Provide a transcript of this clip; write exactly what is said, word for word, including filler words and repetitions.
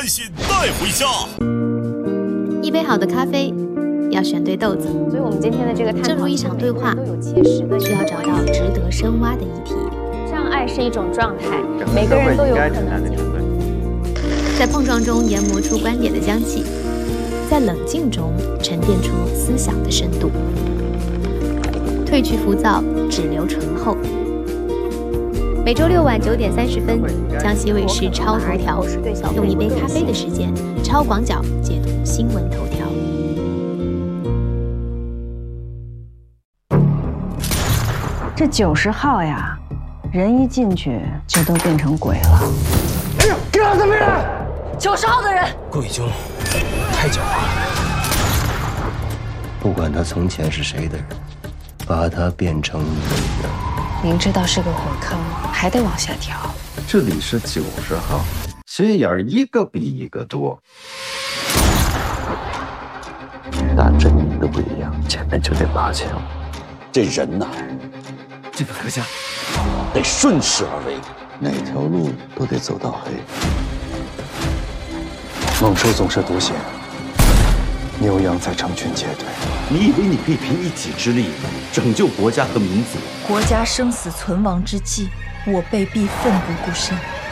安心带回家。 一杯好的咖啡，要选对豆子。 所以我们今天的这个探讨， 正如一场对话， 都有切实的， 需要找到值得深挖的议题。 障碍是一种状态，每个人都有可能在碰撞中研磨出观点的香气，在冷静中沉淀出思想的深度。褪去浮躁，只留醇厚。每周六晚九点三十分，江西卫视超头条，用一杯咖啡的时间，超广角解读新闻头条。 这九十号呀，人一进去就都变成鬼了。 哎呦，干什么人？ 九十号的人， 顾以军太狡猾了。 不管他从前是谁的人，把他变成你的。 明知道是个火坑，还得往下跳。 这里是九十号，心眼儿一个比一个多。 大阵营的不一样，前面就得拔枪。 这人呐， 这个阁下得顺势而为， 哪条路都得走到黑。 猛兽总是独行，牛羊在成群结队。 你以为你可以凭一己之力拯救国家和民族？ 国家生死存亡之际，我被逼奋不顾身。